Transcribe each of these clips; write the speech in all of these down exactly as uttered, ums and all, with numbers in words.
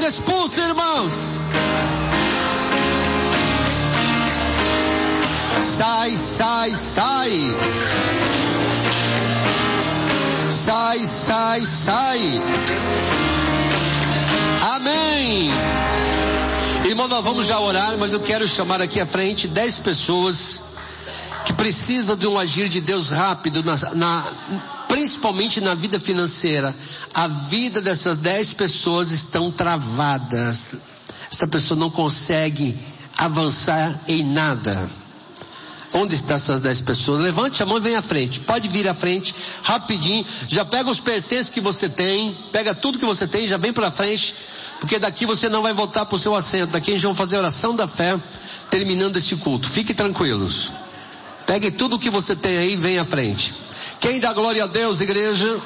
expulsa, irmãos. Sai, sai, sai. Sai, sai, sai. Amém. Irmão, nós vamos já orar, mas eu quero chamar aqui à frente dez pessoas que precisam de um agir de Deus rápido, na, na, principalmente na vida financeira. A vida dessas dez pessoas estão travadas. Essa pessoa não consegue avançar em nada. Onde estão essas dez pessoas? Levante a mão e vem à frente. Pode vir à frente, rapidinho. Já pega os pertences que você tem. Pega tudo que você tem, já vem para frente. Porque daqui você não vai voltar para o seu assento. Daqui a gente vai fazer a oração da fé, terminando este culto. Fiquem tranquilos. Pegue tudo o que você tem aí e vem à frente. Quem dá glória a Deus, igreja?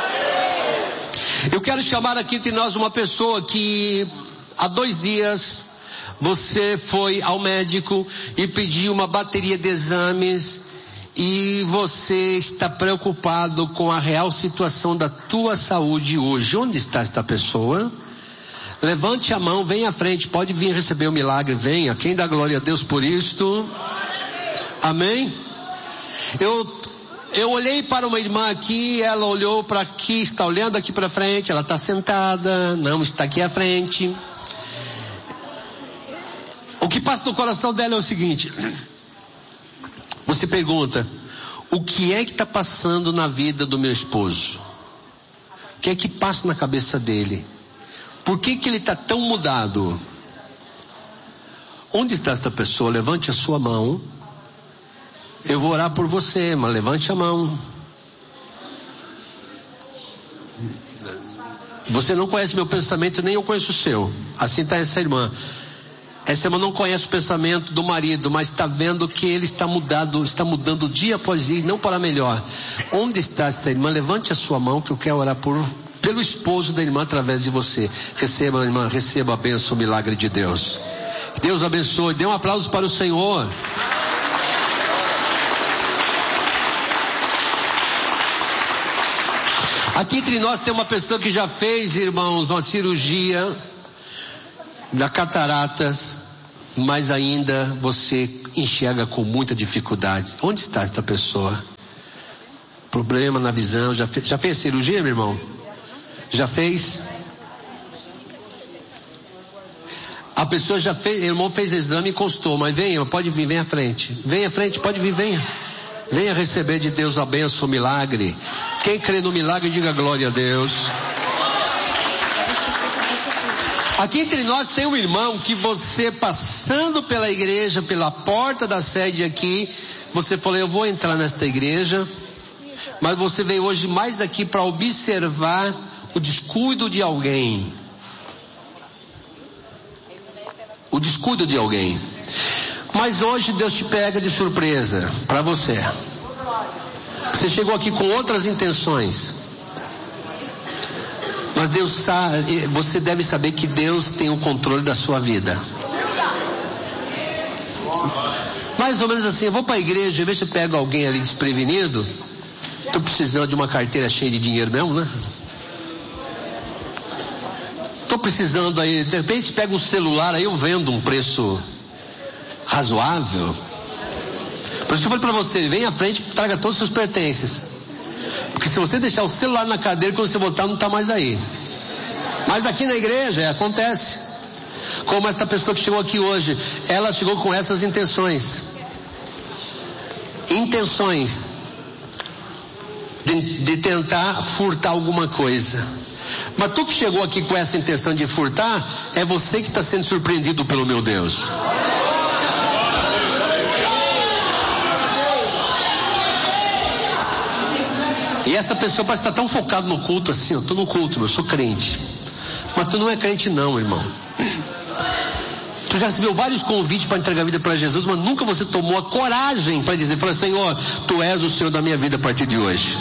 Eu quero chamar aqui entre nós uma pessoa que há dois dias você foi ao médico e pediu uma bateria de exames e você está preocupado com a real situação da tua saúde hoje. Onde está esta pessoa? Levante a mão, venha à frente, pode vir receber o milagre, venha. Quem dá glória a Deus por isto? Amém? Eu, eu olhei para uma irmã aqui, ela olhou para aqui, está olhando aqui para frente, ela está sentada, não está aqui à frente. O que passa no coração dela é o seguinte: você pergunta, o que é que está passando na vida do meu esposo? O que é que passa na cabeça dele? Por que que ele está tão mudado? Onde está esta pessoa? Levante a sua mão. Eu vou orar por você, mas levante a mão. Você não conhece meu pensamento, nem eu conheço o seu. Assim está essa irmã. Essa irmã não conhece o pensamento do marido, mas está vendo que ele está mudado, está mudando dia após dia, não para melhor. Onde está esta irmã? Levante a sua mão que eu quero orar por, pelo esposo da irmã através de você. Receba, irmã, receba a bênção, o milagre de Deus. Deus abençoe. Dê um aplauso para o Senhor. Aqui entre nós tem uma pessoa que já fez, irmãos, uma cirurgia da cataratas, mas ainda você enxerga com muita dificuldade. Onde está esta pessoa? Problema na visão. Já fez, já fez cirurgia, meu irmão? Já fez? A pessoa já fez, o irmão fez exame e constou, mas venha, pode vir, venha à frente. Venha à frente, pode vir, venha. Venha receber de Deus a bênção, o milagre. Quem crê no milagre, diga glória a Deus. Aqui entre nós tem um irmão que você passando pela igreja, pela porta da sede aqui, você falou, eu vou entrar nesta igreja, mas você veio hoje mais aqui para observar o descuido de alguém. O descuido de alguém. Mas hoje Deus te pega de surpresa para você. Você chegou aqui com outras intenções. Mas Deus sabe, você deve saber que Deus tem o controle da sua vida. Mais ou menos assim, eu vou para a igreja e ver se eu pego alguém ali desprevenido. Estou precisando de uma carteira cheia de dinheiro mesmo, né? Estou precisando aí, de repente pega um celular aí, eu vendo um preço razoável. Por isso que eu falei para você, vem à frente, traga todos os seus pertences. Porque se você deixar o celular na cadeira, quando você voltar não está mais aí. Mas aqui na igreja é, acontece. Como essa pessoa que chegou aqui hoje, ela chegou com essas intenções. Intenções de, de tentar furtar alguma coisa. Mas tu que chegou aqui com essa intenção de furtar, é você que está sendo surpreendido pelo meu Deus. E essa pessoa parece estar tão focada no culto assim, eu estou no culto, eu sou crente. Mas tu não é crente não, irmão. Tu já recebeu vários convites para entregar a vida para Jesus, mas nunca você tomou a coragem para dizer, fala, Senhor, tu és o Senhor da minha vida a partir de hoje.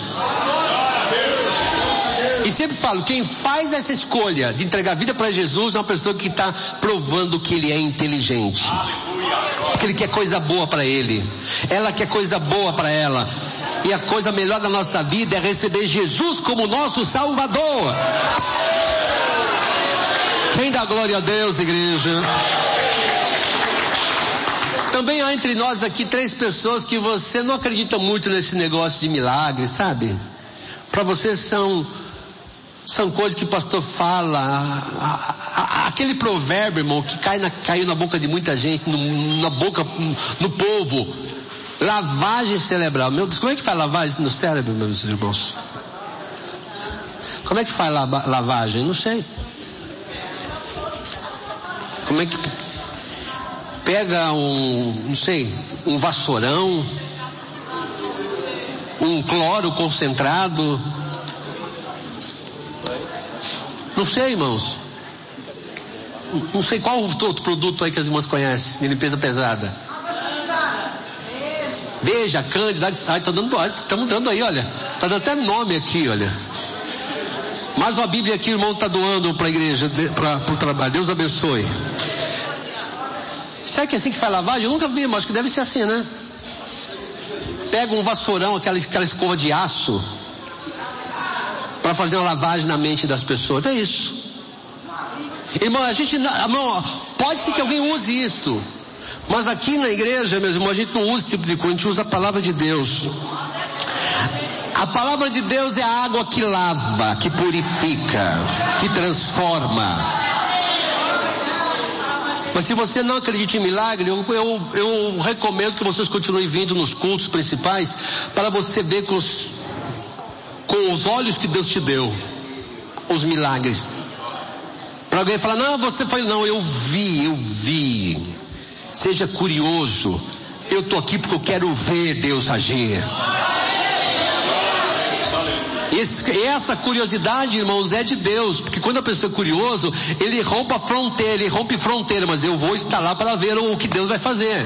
E sempre falo, quem faz essa escolha de entregar a vida para Jesus é uma pessoa que está provando que ele é inteligente. Que ele quer coisa boa para ele. Ela quer coisa boa para ela. E a coisa melhor da nossa vida é receber Jesus como nosso Salvador. Quem dá glória a Deus, igreja? Também há entre nós aqui três pessoas que você não acredita muito nesse negócio de milagre, sabe? Para você são, são coisas que o pastor fala, a, a, aquele provérbio, irmão, que cai na, caiu na boca de muita gente, no, na boca, no, no povo. Lavagem cerebral. Meu Deus, como é que faz lavagem no cérebro, meus irmãos? Como é que faz lava, lavagem? Não sei. Como é que pega um, não sei, um vassourão, um cloro concentrado? Não sei, irmãos. Não sei qual outro produto aí que as irmãs conhecem de limpeza pesada. Veja, Cândida, ai, tá dando, estamos dando aí, olha, tá dando até nome aqui, olha. Mais uma Bíblia aqui, o irmão está doando para a igreja, para o trabalho. Deus abençoe. Será que é assim que faz lavagem? Eu nunca vi, mas acho que deve ser assim, né? Pega um vassourão, aquela, aquela escova de aço, para fazer uma lavagem na mente das pessoas. É isso. Irmão, a gente, irmão, pode ser que alguém use isto. Mas aqui na igreja, meus irmãos, a gente não usa esse tipo de coisa, a gente usa a palavra de Deus. A palavra de Deus é a água que lava, que purifica, que transforma. Mas se você não acredita em milagre, eu, eu, eu recomendo que vocês continuem vindo nos cultos principais, para você ver com os, com os olhos que Deus te deu, os milagres. Para alguém falar, não, você foi, não, eu vi, eu vi. Seja curioso. Eu estou aqui porque eu quero ver Deus agir. Esse, essa curiosidade, irmãos, é de Deus. Porque quando a pessoa é curioso, ele rompe a fronteira, ele rompe fronteira. Mas eu vou estar lá para ver o que Deus vai fazer.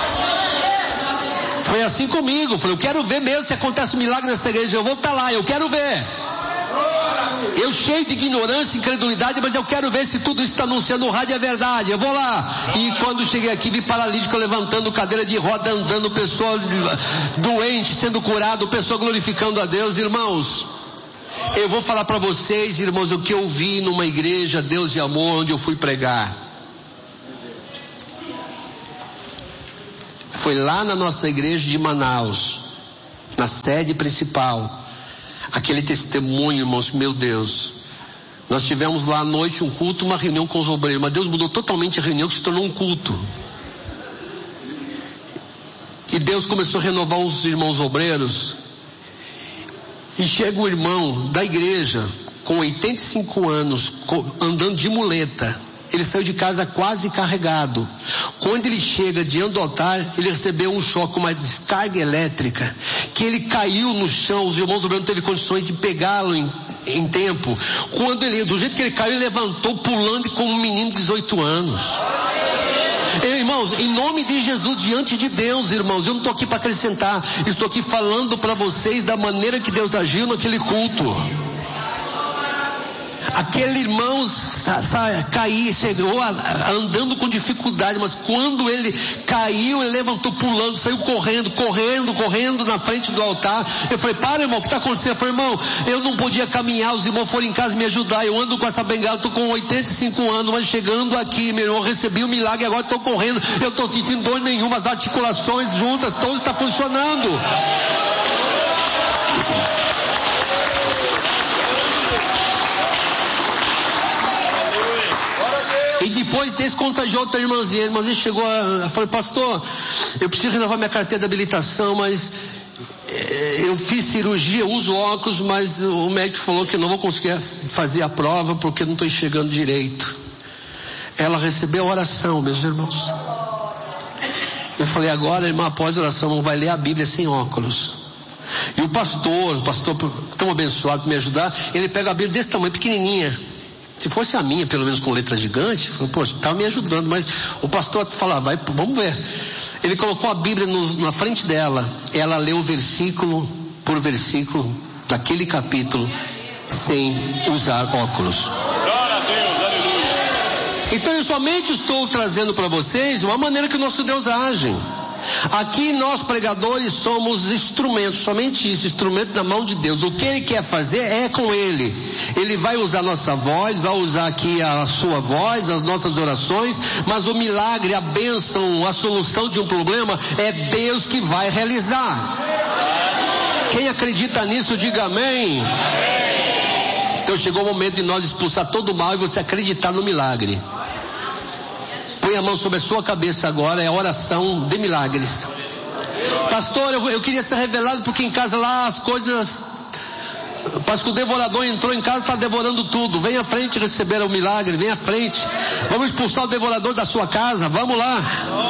Foi assim comigo. Eu falei, eu quero ver mesmo se acontece um milagre nessa igreja. Eu vou estar lá, eu quero ver. Eu cheio de ignorância e incredulidade, mas eu quero ver se tudo isso está anunciando no rádio é verdade. Eu vou lá. E quando cheguei aqui, vi paralítico levantando cadeira de roda, andando, pessoa doente sendo curado, pessoa glorificando a Deus. Irmãos, eu vou falar para vocês, irmãos, o que eu vi numa igreja Deus de Amor, onde eu fui pregar. Foi lá na nossa igreja de Manaus, na sede principal. Aquele testemunho, irmãos, meu Deus. Nós tivemos lá à noite um culto, uma reunião com os obreiros, mas Deus mudou totalmente a reunião, que se tornou um culto. E Deus começou a renovar os irmãos obreiros. E chega um irmão da igreja, com oitenta e cinco anos, andando de muleta. Ele saiu de casa quase carregado. Quando ele chega diante do altar, ele recebeu um choque, uma descarga elétrica, que ele caiu no chão. Os irmãos obreiros não teve condições de pegá-lo em, em tempo. Quando ele, do jeito que ele caiu, ele levantou pulando como um menino de dezoito anos. Irmãos, em nome de Jesus, diante de Deus, irmãos, eu não estou aqui para acrescentar, estou aqui falando para vocês da maneira que Deus agiu naquele culto. Aquele irmão caiu, chegou a, a, andando com dificuldade, mas quando ele caiu, ele levantou pulando, saiu correndo, correndo, correndo na frente do altar. Eu falei, para, irmão, o que está acontecendo? Eu falei, irmão, eu não podia caminhar, os irmãos foram em casa me ajudar, eu ando com essa bengala, estou com oitenta e cinco anos, mas chegando aqui, meu irmão, recebi o milagre, agora estou correndo, eu estou sentindo dor nenhuma, as articulações juntas, tudo está funcionando. E depois desse contagiou outra irmãzinha. A irmãzinha chegou a, a falou, pastor, eu preciso renovar minha carteira de habilitação, mas é, eu fiz cirurgia, uso óculos, mas o médico falou que eu não vou conseguir fazer a prova porque eu não estou enxergando direito. Ela recebeu a oração, meus irmãos. Eu falei, agora, irmã, após a oração, vai ler a Bíblia sem óculos. E o pastor, o pastor tão abençoado para me ajudar, ele pega a Bíblia desse tamanho, pequenininha. Se fosse a minha, pelo menos com letra gigante, falou, poxa, estava me ajudando, mas o pastor falava, vai, vamos ver. Ele colocou a Bíblia no, na frente dela, ela leu versículo por versículo daquele capítulo, sem usar óculos. Glória a Deus, aleluia. Então eu somente estou trazendo para vocês uma maneira que o nosso Deus age. Aqui nós pregadores somos instrumentos, somente isso, instrumento na mão de Deus. O que Ele quer fazer é com Ele. Ele vai usar a nossa voz, vai usar aqui a sua voz, as nossas orações, mas o milagre, a bênção, a solução de um problema é Deus que vai realizar. Quem acredita nisso, diga amém. Então chegou o momento de nós expulsar todo o mal e você acreditar no milagre. Põe a mão sobre a sua cabeça agora, é a oração de milagres. Pastor, eu, eu queria ser revelado porque em casa lá as coisas... Parece que o devorador entrou em casa e está devorando tudo. Vem à frente receber o milagre, vem à frente. Vamos expulsar o devorador da sua casa, vamos lá.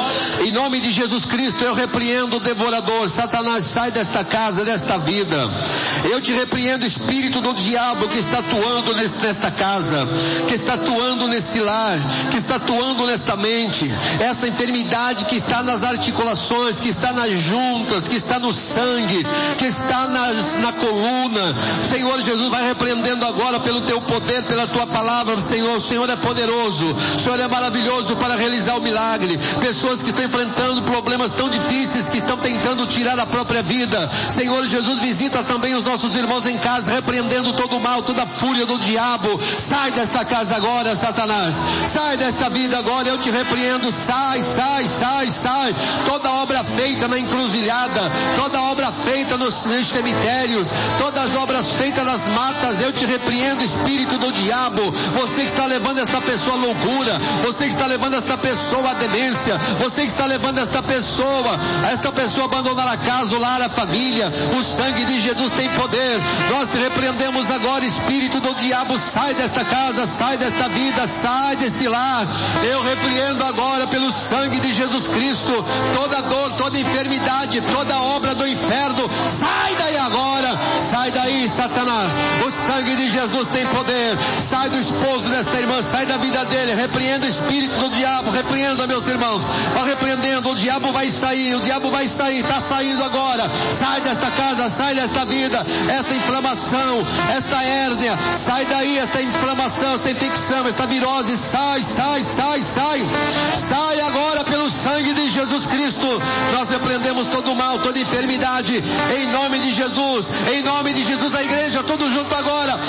Em nome de Jesus Cristo eu repreendo o devorador. Satanás, sai desta casa, desta vida. Eu te repreendo, espírito do diabo que está atuando nesta casa, que está atuando neste lar, que está atuando nesta mente. Esta enfermidade que está nas articulações, que está nas juntas, que está no sangue, que está nas, na coluna. Senhor Jesus, vai repreendendo agora pelo teu poder, pela tua palavra, Senhor. O Senhor é poderoso, o Senhor é maravilhoso para realizar o milagre. Pessoas que estão enfrentando problemas tão difíceis, que estão tentando tirar a própria vida. Senhor Jesus, visita também os nossos irmãos em casa, repreendendo todo o mal, toda a fúria do diabo. Sai desta casa agora, Satanás. Sai desta vida agora, eu te repreendo. Sai, sai, sai, sai. Toda obra feita na encruzilhada, toda obra feita nos, nos cemitérios, todas as obras feitas nas matas, eu te repreendo, espírito do diabo. Você que está levando esta pessoa à loucura, você que está levando esta pessoa à demência, você que está levando esta pessoa, esta pessoa a abandonar a casa, o lar, a família. O sangue de Jesus tem poder. Nós te repreendemos agora, espírito do diabo. Sai desta casa, sai desta vida, sai deste lar. Eu repreendo agora pelo sangue de Jesus Cristo toda dor, toda enfermidade, toda obra do inferno. Sai daí agora, sai daí, Satanás. O sangue de Jesus tem poder. Sai do esposo desta irmã, sai da vida dele. Repreenda o espírito do diabo, repreenda, meus irmãos. Vai repreendendo, o diabo vai sair, o diabo vai sair, está saindo agora. Sai desta casa, sai desta vida. Esta inflamação, esta hérnia, sai daí, esta inflamação, esta infecção, esta virose, sai, sai, sai, sai. Sai agora pelo sangue de Jesus Cristo. Nós repreendemos todo o mal, toda enfermidade, em nome de Jesus, em nome de Jesus. A igreja, todos juntos agora.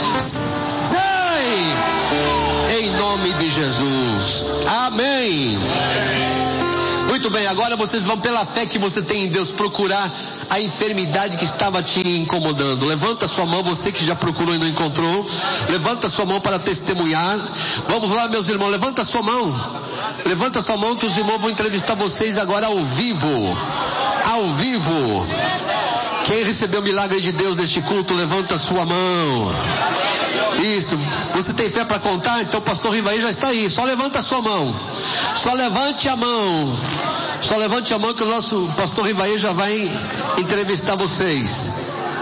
Sai! Em nome de Jesus. Amém. Muito bem, agora vocês vão, pela fé que você tem em Deus, procurar a enfermidade que estava te incomodando. Levanta sua mão, você que já procurou e não encontrou. Levanta sua mão para testemunhar. Vamos lá, meus irmãos, levanta sua mão. Levanta sua mão que os irmãos vão entrevistar vocês agora ao vivo. Ao vivo. Quem recebeu o milagre de Deus neste culto, levanta sua mão. Isso, você tem fé para contar? Então o pastor Rivaí já está aí. Só levanta a sua mão. Só levante a mão. Só levante a mão que o nosso pastor Rivaí já vai entrevistar vocês.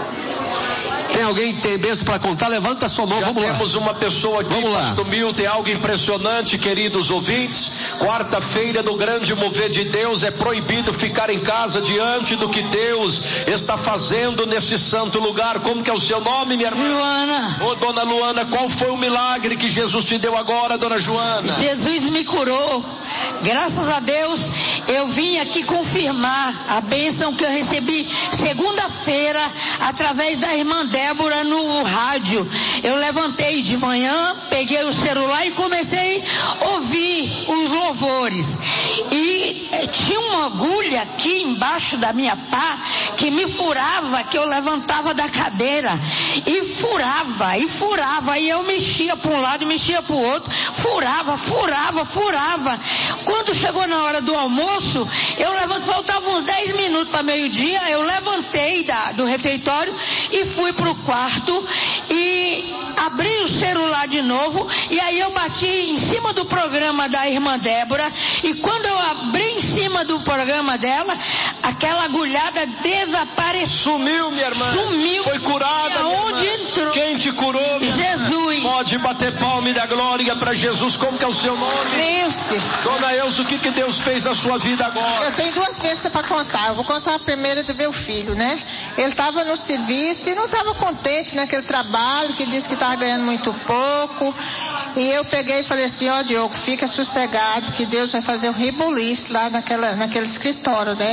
Tem alguém que tem bênção para contar? Levanta a sua mão, Já vamos lá. Temos uma pessoa aqui, vamos Pastor Milton, é algo impressionante, queridos ouvintes. Quarta-feira do grande mover de Deus, é proibido ficar em casa diante do que Deus está fazendo nesse santo lugar. Como que é o seu nome, minha irmã? Luana. Ô, dona Luana, qual foi o milagre que Jesus te deu agora, dona Joana? Jesus me curou. Graças a Deus, eu vim aqui confirmar a bênção que eu recebi segunda-feira, através da irmã Débora no rádio. Eu levantei de manhã, peguei o celular e comecei a ouvir os louvores. E eh, tinha uma agulha aqui embaixo da minha pá que me furava, que eu levantava da cadeira e furava, e furava, e eu mexia para um lado e mexia para o outro, furava, furava, furava. Quando chegou na hora do almoço, eu levantei, faltavam uns dez minutos para meio-dia, eu levantei da, do refeitório e fui para o quarto e abri o celular de novo, e aí eu bati em cima do programa da irmã Débora, e quando eu abri em cima do programa dela, aquela agulhada desapareceu. Sumiu, minha irmã. Sumiu. Foi curada, minha Onde irmã. entrou? Quem te curou, minha Jesus. irmã? Pode bater palma e dar glória para Jesus. Como que é o seu nome? Nilce. Dona Elza, o que que Deus fez na sua vida agora? Eu tenho duas bênçãos para contar. Eu vou contar a primeira do meu filho, né? Ele estava no serviço e não estava contente naquele trabalho, que disse que estava ganhando muito pouco. E eu peguei e falei assim, ó, Diogo, fica sossegado que Deus vai fazer um rebuliço lá naquela, naquele escritório, né?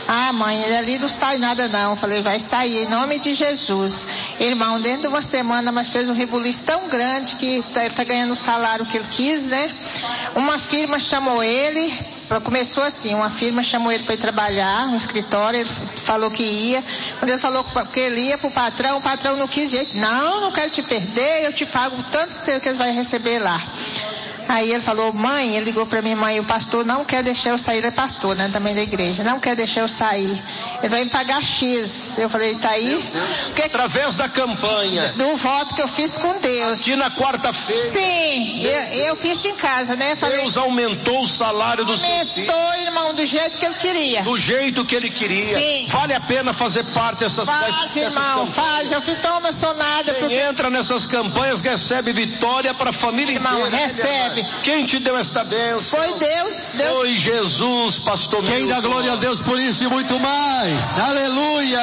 Ah, mãe, ali não sai nada não. Eu falei, vai sair, em nome de Jesus. Irmão, dentro de uma semana, mas fez um rebuliço tão grande que tá, ele tá ganhando o salário que ele quis, né? Uma firma chamou ele, começou assim, uma firma chamou ele para ir trabalhar no escritório, ele falou que ia. Quando ele falou que ele ia pro patrão, o patrão não quis jeito. Não, não quero te perder, eu te pago o tanto que você que vai receber lá. Aí ele falou, mãe, ele ligou para mim, mãe, o pastor não quer deixar eu sair, ele é pastor, né, também da igreja, não quer deixar eu sair, ele vai me pagar X. Eu falei, tá aí? Que, através da campanha. Do voto que eu fiz com Deus. Aqui na quarta-feira. Sim, eu, eu fiz em casa, né? Falei, Deus aumentou o salário do seu filho. Aumentou, irmão, do jeito que ele queria. Do jeito que ele queria. Sim. Vale a pena fazer parte dessas Faz, dessas irmão, campanhas. faz. Eu fiz tão emocionada. Quem porque... entra nessas campanhas recebe vitória para a família irmão, inteira. recebe. Quem te deu esta bênção? Foi Deus. Deus. Foi Jesus, pastor. Quem dá glória a Deus por isso e muito mais. Aleluia.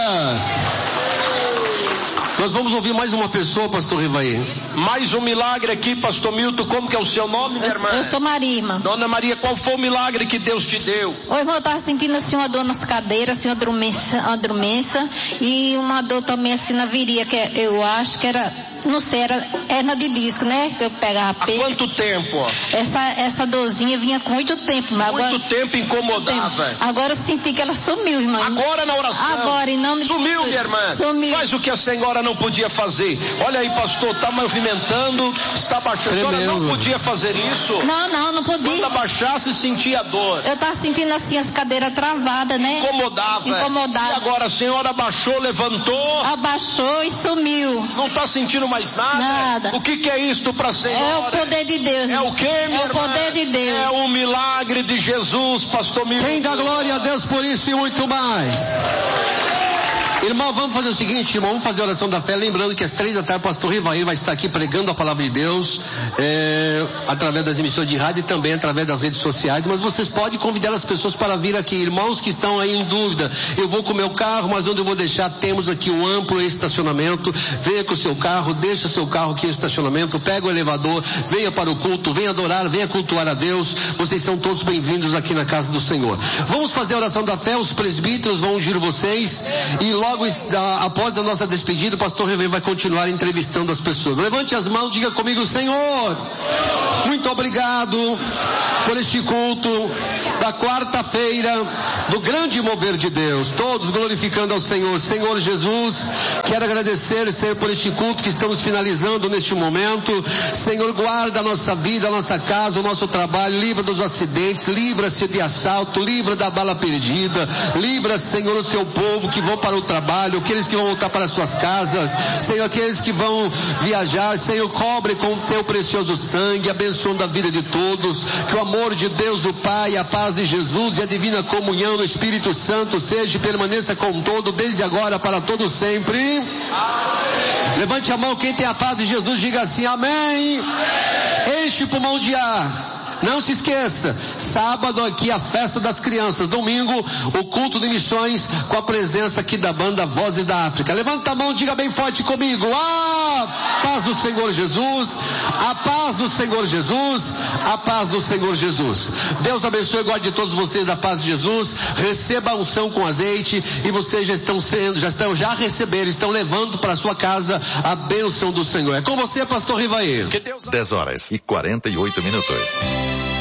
Nós vamos ouvir mais uma pessoa, pastor Rivaí. Mais um milagre aqui, pastor Milton. Como que é o seu nome, minha irmã? Eu sou Maria, irmã. Dona Maria, qual foi o milagre que Deus te deu? Ô, irmão, eu tava sentindo assim uma dor nas cadeiras, assim, uma dormência, uma dormência e uma dor também assim na virilha, que eu acho que era, não sei, era hernia de disco, né? Que eu pegava Há peso. quanto tempo? Essa, essa dorzinha vinha com muito tempo, mas Muito agora... tempo incomodava. Tempo. Agora eu senti que ela sumiu, irmã. Agora na oração. Agora, em nome de Sumiu, Jesus. minha irmã. Sumiu. Faz o que a senhora não podia fazer. Olha aí, pastor, está movimentando, está baixando. A senhora não podia fazer isso? Não, não, não podia. Quando abaixasse, sentia dor. Eu tava sentindo assim as cadeiras travadas, né? Incomodava. Incomodava. E agora a senhora abaixou, levantou. Abaixou e sumiu. Não está sentindo mais nada? Nada. O que, que é isto para a senhora? É o poder de Deus. É o que, minha É o irmã? poder de Deus. É o milagre de Jesus, pastor Milton. Quem dá glória a Deus por isso e muito mais. Irmão, vamos fazer o seguinte, irmão, vamos fazer a oração da fé, lembrando que às três da tarde o pastor Rivaí vai estar aqui pregando a palavra de Deus, é, através das emissões de rádio e também através das redes sociais, mas vocês podem convidar as pessoas para vir aqui, irmãos que estão aí em dúvida, eu vou com o meu carro, mas onde eu vou deixar, temos aqui um amplo estacionamento, venha com o seu carro, deixa o seu carro aqui no estacionamento, pega o elevador, venha para o culto, venha adorar, venha cultuar a Deus, vocês são todos bem-vindos aqui na casa do Senhor. Vamos fazer a oração da fé, os presbíteros vão ungir vocês e logo Logo após a nossa despedida, o pastor Rivaí vai continuar entrevistando as pessoas. Levante as mãos, diga comigo, Senhor, muito obrigado por este culto da quarta-feira do grande mover de Deus, todos glorificando ao Senhor. Senhor Jesus, quero agradecer, Senhor, por este culto que estamos finalizando neste momento. Senhor, guarda a nossa vida, a nossa casa, o nosso trabalho, livra dos acidentes, livra-se de assalto, livra da bala perdida, livra, Senhor, o teu povo que vão para o trabalho, aqueles que vão voltar para suas casas, Senhor, aqueles que vão viajar, Senhor, cobre com o teu precioso sangue, abençoando a vida de todos, que o amor de Deus, o Pai, a paz de Jesus e a divina comunhão do Espírito Santo seja e permaneça com todo, desde agora para todo sempre. Amém. Levante a mão, quem tem a paz de Jesus, diga assim, amém. Amém. Enche o pulmão de ar. Não se esqueça, sábado aqui a festa das crianças, domingo o culto de missões com a presença aqui da banda Vozes da África. Levanta a mão, diga bem forte comigo, a paz do Senhor Jesus, a paz do Senhor Jesus, a paz do Senhor Jesus. Deus abençoe e guarde todos vocês da paz de Jesus, receba a unção com azeite e vocês já estão sendo, já estão, já receberam, estão levando para a sua casa a bênção do Senhor. É com você, pastor Rivaí. dez horas e quarenta e oito minutos.